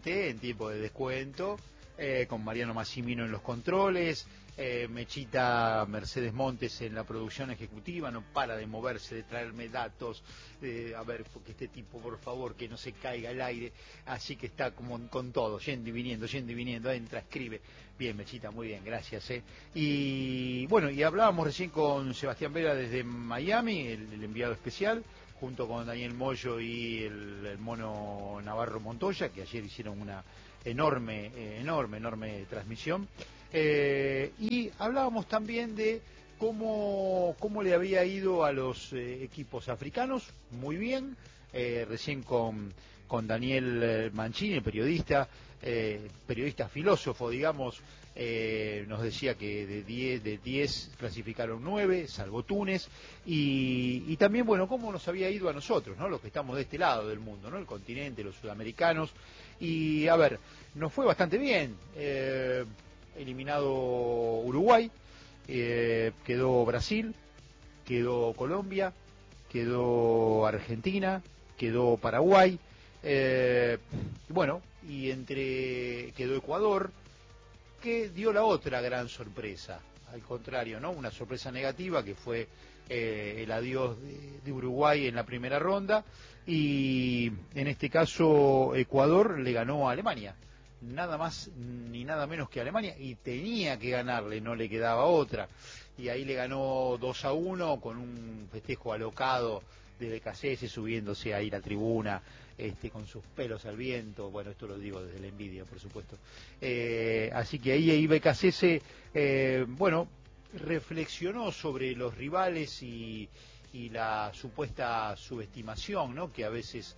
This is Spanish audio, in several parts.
presente en tiempo de descuento, con Mariano Massimino en los controles, Mechita Mercedes Montes en la producción ejecutiva, no para de moverse, de traerme datos, a ver, porque este tipo, por favor, que no se caiga al aire, así que está como con todo, yendo y viniendo, entra, escribe. Bien, Mechita, muy bien, gracias. Y bueno, y hablábamos recién con Sebastián Vera desde Miami, el enviado especial, junto con Daniel Moyo y el mono Navarro Montoya, que ayer hicieron una enorme transmisión. Y hablábamos también de cómo le había ido a los equipos africanos, muy bien, recién con Daniel Mancini, el periodista filósofo, digamos, nos decía que de 10 clasificaron 9, salvo Túnez, y también, bueno, cómo nos había ido a nosotros, ¿no? Los que estamos de este lado del mundo, ¿no? El continente, los sudamericanos, y a ver, nos fue bastante bien, eliminado Uruguay, quedó Brasil, quedó Colombia, quedó Argentina, quedó Paraguay, bueno, y quedó Ecuador, que dio la otra gran sorpresa, al contrario, ¿no? Una sorpresa negativa que fue el adiós de Uruguay en la primera ronda, y en este caso Ecuador le ganó a Alemania, nada más ni nada menos que a Alemania, y tenía que ganarle, no le quedaba otra, y ahí le ganó 2-1 con un festejo alocado de Becasese subiéndose ahí la tribuna, con sus pelos al viento. Bueno, esto lo digo desde la envidia, por supuesto. Así que ahí Becasese, bueno, reflexionó sobre los rivales y la supuesta subestimación, ¿no? Que a veces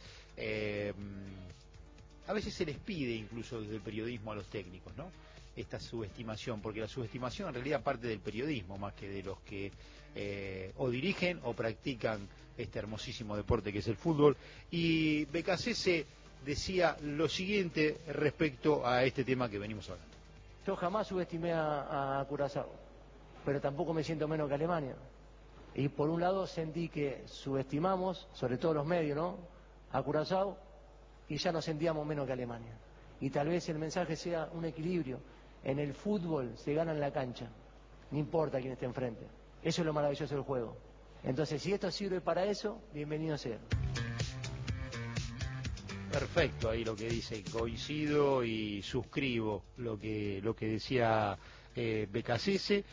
se les pide incluso desde el periodismo a los técnicos, ¿no? Esta subestimación, porque la subestimación en realidad parte del periodismo más que de los que o dirigen o practican este hermosísimo deporte que es el fútbol. Y Becasese decía lo siguiente respecto a este tema que venimos hablando. Yo jamás subestimé a Curazao, pero tampoco me siento menos que Alemania. Y por un lado sentí que subestimamos, sobre todo los medios, ¿no?, a Curazao, y ya nos sentíamos menos que Alemania. Y tal vez el mensaje sea un equilibrio. En el fútbol se gana en la cancha, no importa quién esté enfrente. Eso es lo maravilloso del juego. Entonces, si esto sirve para eso, bienvenido sea. Perfecto, ahí lo que dice, coincido y suscribo lo que decía Becasese.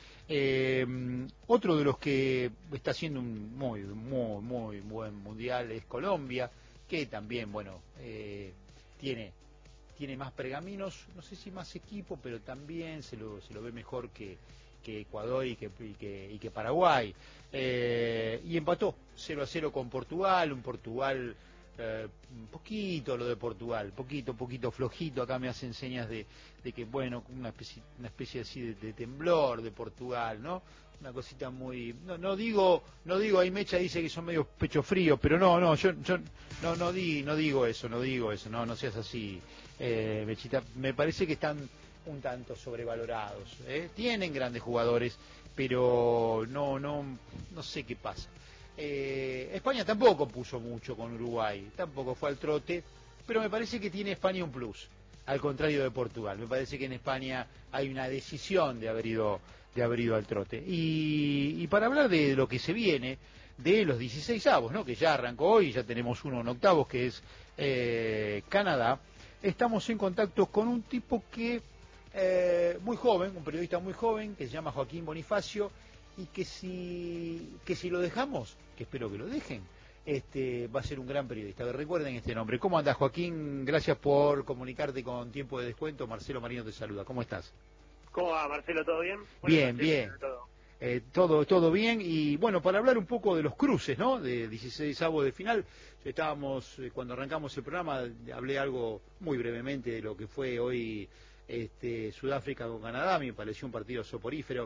Otro de los que está haciendo un muy buen mundial es Colombia, que también, bueno, tiene más pergaminos, no sé si más equipo, pero también se lo ve mejor que Ecuador y que Paraguay, y empató 0-0 con Portugal, un Portugal un poquito lo de Portugal, poquito flojito. Acá me hacen señas de que, bueno, una especie así de temblor de Portugal, ¿no? Una cosita muy, no digo, ahí Mecha dice que son medio pecho frío, pero yo no digo eso, no seas así, Mechita. Me parece que están un tanto sobrevalorados, tienen grandes jugadores, pero no sé qué pasa. España tampoco puso mucho con Uruguay, tampoco fue al trote, pero me parece que tiene España un plus, al contrario de Portugal. Me parece que en España hay una decisión de haber ido al trote. Y para hablar de lo que se viene, de los 16avos, ¿no?, que ya arrancó hoy, ya tenemos uno en octavos, que es Canadá, estamos en contacto con un tipo que muy joven, un periodista muy joven, que se llama Joaquín Bonifacio, y que si lo dejamos, que espero que lo dejen, va a ser un gran periodista. Recuerden este nombre. ¿Cómo andás, Joaquín? Gracias por comunicarte con Tiempo de Descuento. Marcelo Marino te saluda. ¿Cómo estás? ¿Cómo va, Marcelo? ¿Todo bien? Bien. Todo bien. Y bueno, para hablar un poco de los cruces, ¿no?, de 16avos de final. Estábamos, cuando arrancamos el programa, hablé algo muy brevemente de lo que fue hoy Sudáfrica con Canadá. Me pareció un partido soporífero,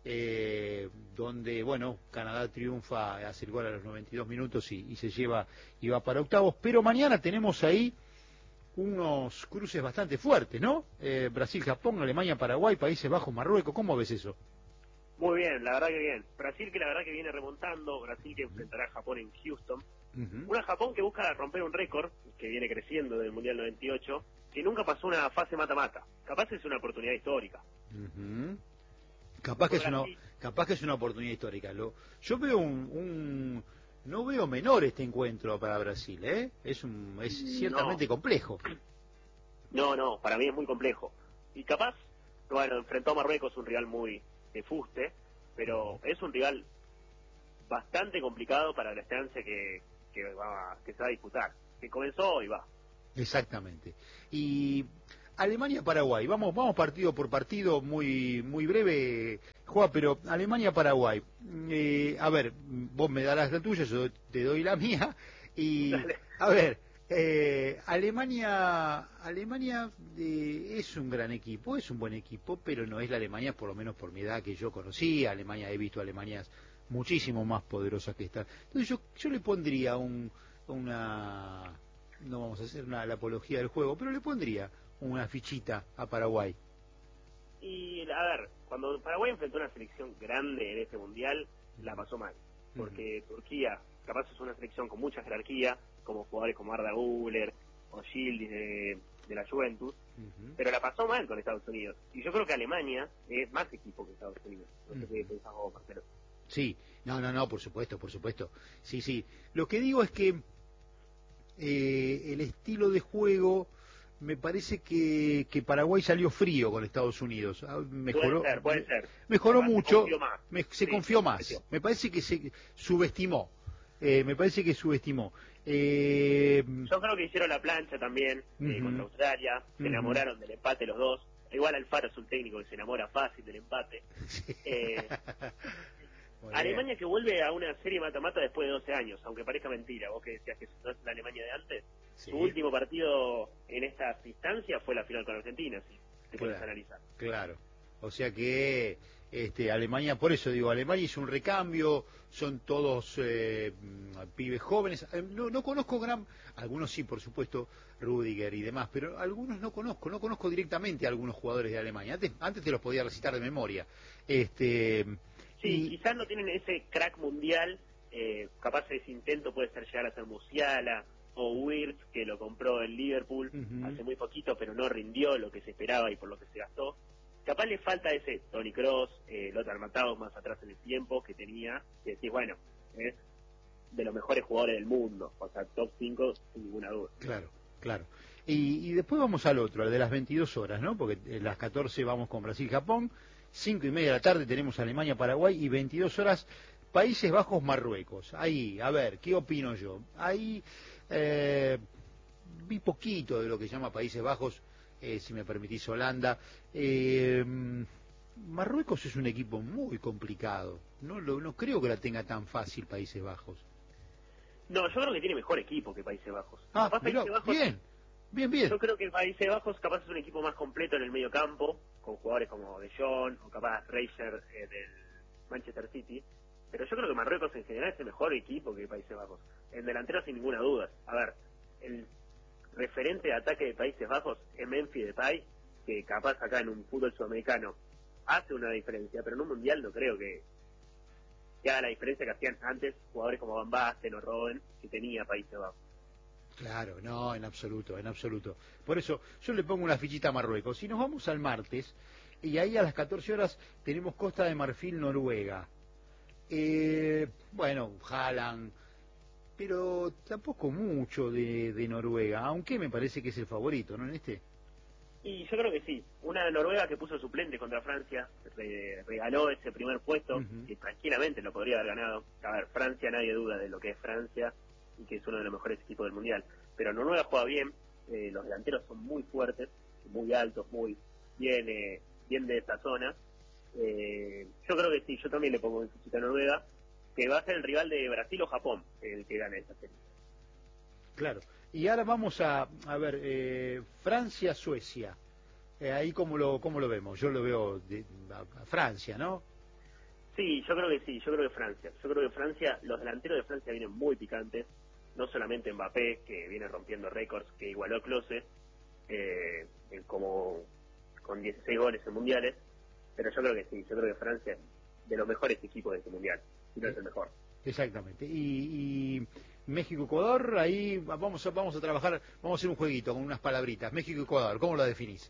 donde, bueno, Canadá triunfa, hace el gol a los 92 minutos y va para octavos. Pero mañana tenemos ahí unos cruces bastante fuertes, ¿no? Brasil, Japón, Alemania, Paraguay, Países Bajos, Marruecos. ¿Cómo ves eso? Muy bien, la verdad que bien. Brasil, que la verdad que viene remontando. Brasil, que enfrentará a Japón en Houston. Una Japón que busca romper un récord que viene creciendo del Mundial 98, que nunca pasó una fase mata-mata. Capaz es una oportunidad histórica. Ujú. Capaz que es una oportunidad histórica. Yo veo no veo menor este encuentro para Brasil, ¿eh? Es ciertamente complejo. No, para mí es muy complejo. Y capaz, bueno, enfrentó a Marruecos, un rival muy de fuste, pero es un rival bastante complicado para la estancia que se va a disputar. Que comenzó y va. Exactamente. Y Alemania-Paraguay, vamos partido por partido, muy breve, Juan, pero Alemania-Paraguay. A ver, vos me darás la tuya, yo te doy la mía. Y, Dale. a ver, Alemania es un gran equipo, es un buen equipo, pero no es la Alemania, por lo menos por mi edad, que yo conocí. Alemania, he visto Alemanias muchísimo más poderosas que esta. Entonces yo le pondría una... No vamos a hacer la apología del juego, pero le pondría una fichita a Paraguay. Y a ver, cuando Paraguay enfrentó una selección grande en este mundial, la pasó mal. Porque Turquía, capaz es una selección con mucha jerarquía, como jugadores como Arda Güler o Yildiz de la Juventus, pero la pasó mal con Estados Unidos. Y yo creo que Alemania es más equipo que Estados Unidos. No sé qué pensás vos, Marcelo. Sí, no, por supuesto. Sí. Lo que digo es que el estilo de juego, me parece que Paraguay salió frío con Estados Unidos. Puede ser. Mejoró Además, mucho, se confió confió más. más. Me parece que se subestimó. Me parece que subestimó. Yo creo que hicieron la plancha también contra Australia, se enamoraron del empate los dos. Igual Alfaro es un técnico que se enamora fácil del empate. Sí. Alemania que vuelve a una serie mata-mata después de 12 años, aunque parezca mentira. Vos que decías que no es la Alemania de antes. Sí. Su último partido en estas instancias fue la final con Argentina, si puedes analizar. Claro. O sea que Alemania, por eso digo, Alemania hizo un recambio, son todos pibes jóvenes. No conozco algunos sí, por supuesto, Rüdiger y demás, pero algunos no conozco directamente a algunos jugadores de Alemania. Antes te los podía recitar de memoria. Sí, quizás no tienen ese crack mundial, capaz ese intento puede llegar a ser Musiala o Wirtz, que lo compró el Liverpool hace muy poquito, pero no rindió lo que se esperaba y por lo que se gastó. Capaz le falta ese Toni Kroos, Lothar Matthaus más atrás en el tiempo que tenía, que decís, bueno, es de los mejores jugadores del mundo, o sea, top 5 sin ninguna duda. Claro. Y después vamos al otro, al de las 22 horas, ¿no? Porque las 14 vamos con Brasil-Japón, 5:30 de la tarde tenemos Alemania-Paraguay y 22 horas Países Bajos-Marruecos. Ahí, a ver, ¿qué opino yo? Ahí vi poquito de lo que se llama Países Bajos, si me permitís Holanda. Marruecos es un equipo muy complicado, no creo que la tenga tan fácil Países Bajos. No, yo creo que tiene mejor equipo que Países Bajos. Países Bajos, bien. Yo creo que Países Bajos capaz es un equipo más completo en el medio campo, con jugadores como De Jong o capaz Reiser del Manchester City. Pero yo creo que Marruecos en general es el mejor equipo que Países Bajos. En delantero sin ninguna duda. A ver, el referente de ataque de Países Bajos es Memphis Depay, que capaz acá en un fútbol sudamericano hace una diferencia, pero en un mundial no creo que haga la diferencia que hacían antes jugadores como Van Basten o Robben, que tenía Países Bajos. Claro, no, en absoluto. Por eso yo le pongo una fichita a Marruecos. Si nos vamos al martes, y ahí a las 14 horas tenemos Costa de Marfil, Noruega. Bueno, Haaland, pero tampoco mucho de Noruega, aunque me parece que es el favorito, ¿no? En este. Y yo creo que sí. Una Noruega que puso suplente contra Francia, regaló ese primer puesto, que tranquilamente lo podría haber ganado. A ver, Francia, nadie duda de lo que es Francia y que es uno de los mejores equipos del Mundial. Pero Noruega juega bien, los delanteros son muy fuertes, muy altos, muy bien de esta zona. Yo creo que sí, yo también le pongo en fichita a Noruega, que va a ser el rival de Brasil o Japón, el que gane esta serie. Claro. Y ahora vamos a ver, Francia-Suecia. Ahí cómo lo vemos. Yo lo veo a Francia, ¿no? Sí, yo creo que sí, yo creo que Francia. Yo creo que Francia, los delanteros de Francia vienen muy picantes, no solamente Mbappé, que viene rompiendo récords, que igualó a Klose, como con 16 goles en mundiales, pero yo creo que sí, yo creo que Francia es de los mejores equipos de este mundial, si no es el mejor. Exactamente. Y México-Ecuador, ahí vamos a trabajar, vamos a hacer un jueguito con unas palabritas. México-Ecuador, ¿cómo lo definís?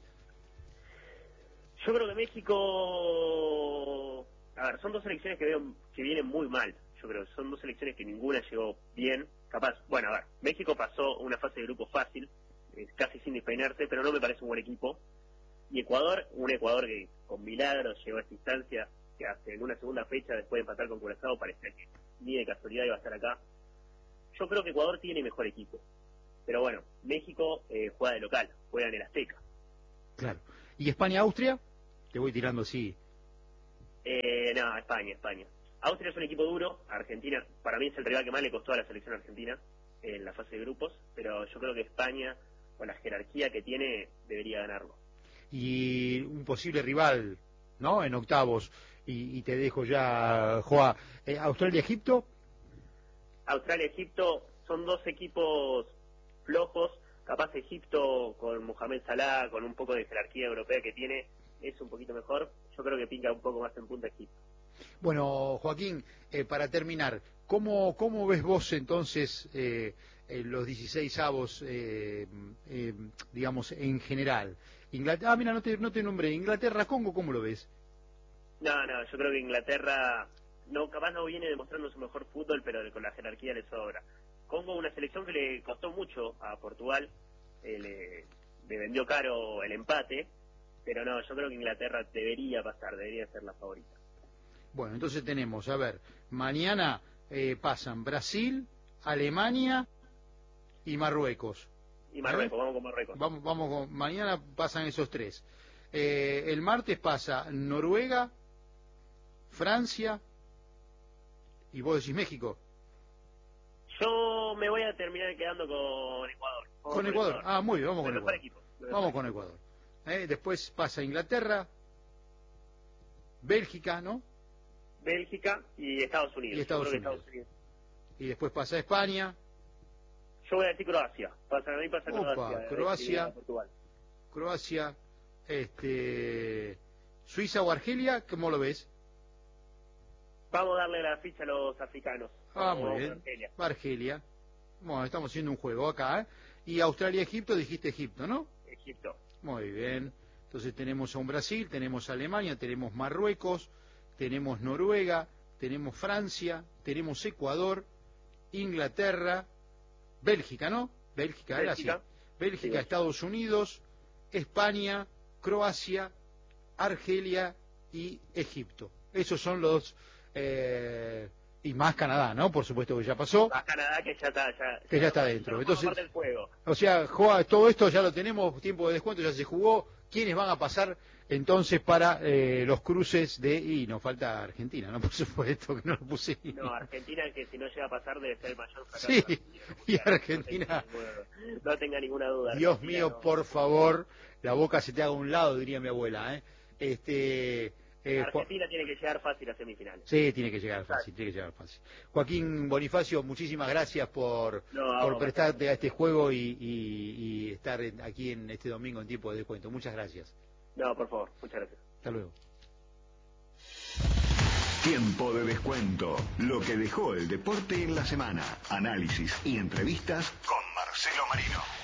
Yo creo que México, a ver, son dos selecciones que veo que vienen muy mal. Yo creo que son dos selecciones que ninguna llegó bien. Capaz, bueno, a ver, México pasó una fase de grupo fácil, casi sin despeinarse, pero no me parece un buen equipo. Y Ecuador, un Ecuador que con milagros llegó a esta instancia, que hace en una segunda fecha, después de empatar con Curazao, parecía que ni de casualidad iba a estar acá. Yo creo que Ecuador tiene mejor equipo. Pero bueno, México juega de local, juega en el Azteca. Claro. ¿Y España-Austria? Te voy tirando así. No, España. Austria es un equipo duro, Argentina, para mí es el rival que más le costó a la selección argentina en la fase de grupos, pero yo creo que España, con la jerarquía que tiene, debería ganarlo. Y un posible rival, ¿no? En octavos, y te dejo ya, Joa. ¿Australia-Egipto? Australia-Egipto son dos equipos flojos, capaz Egipto con Mohamed Salah, con un poco de jerarquía europea que tiene, es un poquito mejor. Yo creo que pinta un poco más en punta Egipto. Bueno, Joaquín, para terminar, ¿cómo ves vos entonces los 16avos, digamos, en general? Inglaterra, mira, no te nombré. Inglaterra-Congo, ¿cómo lo ves? No, yo creo que Inglaterra capaz no viene demostrando su mejor fútbol, pero con la jerarquía le sobra. Congo, una selección que le costó mucho a Portugal, le vendió caro el empate, pero no, yo creo que Inglaterra debería pasar, debería ser la favorita. Bueno, entonces tenemos, a ver, mañana pasan Brasil, Alemania y Marruecos. Y Marruecos, vamos con Marruecos. Mañana pasan esos tres. El martes pasa Noruega, Francia, y vos decís México. Yo me voy a terminar quedando con Ecuador. Con Ecuador. Ah, muy bien, vamos con Ecuador. Vamos con Ecuador. Después pasa Inglaterra, Bélgica, ¿no? Bélgica y Estados Unidos. Estados Unidos. Y después pasa España. Yo voy a decir Croacia. Pasa Croacia. Portugal. Croacia, Suiza o Argelia, ¿cómo lo ves? Vamos a darle la ficha a los africanos. Muy bien. Argelia. Bueno, estamos haciendo un juego acá, ¿eh? Y Australia-Egipto, dijiste Egipto, ¿no? Egipto. Muy bien. Entonces tenemos a un Brasil, tenemos a Alemania, tenemos Marruecos, tenemos Noruega, tenemos Francia, tenemos Ecuador, Inglaterra, Bélgica, ¿no? Bélgica. Bélgica, Estados Unidos, España, Croacia, Argelia y Egipto. Esos son los... y más Canadá, ¿no? Por supuesto que ya pasó. Más Canadá que ya está dentro. Entonces, del juego. O sea, todo esto ya lo tenemos, tiempo de descuento, ya se jugó. ¿Quiénes van a pasar entonces para los cruces de... Y nos falta Argentina, ¿no? Por supuesto que no lo puse. No, Argentina, que si no llega a pasar debe ser el mayor fracaso. Sí, y Argentina... No tenga ninguna duda. Dios mío, por favor, la boca se te haga a un lado, diría mi abuela, ¿eh? Argentina tiene que llegar fácil a semifinales. Sí, tiene que llegar fácil. Joaquín Bonifacio, muchísimas gracias por prestarte a este juego y estar aquí en este domingo en tiempo de descuento. Muchas gracias. No, por favor, muchas gracias. Hasta luego. Tiempo de descuento. Lo que dejó el deporte en la semana. Análisis y entrevistas con Marcelo Marino.